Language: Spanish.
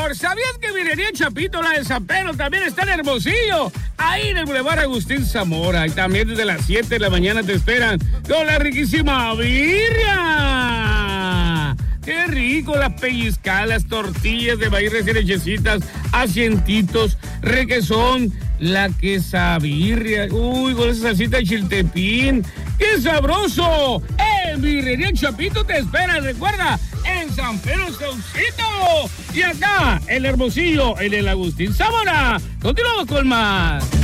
sabor. ¿Sabías que Birrería Chapito, la de San Pedro, también está en Hermosillo? Ahí en el Boulevard Agustín Zamora. Y también desde las 7 de la mañana te esperan con la riquísima birria. ¡Qué rico! Las pellizcadas, las tortillas de maíz recién hechecitas, asientitos, requesón, la quesabirria. Uy, con esa salsita de chiltepín. ¡Qué sabroso! En Birrería Chapito te espera, recuerda, en San Pedro Saucito. Y acá, en Hermosillo, en el Agustín Zamora. Continuamos con más.